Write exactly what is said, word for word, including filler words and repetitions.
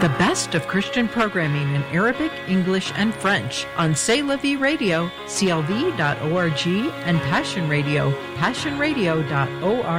The best of Christian programming in Arabic, English, and French on C'est La Vie Radio, C L V dot org, and Passion Radio, passion radio dot org.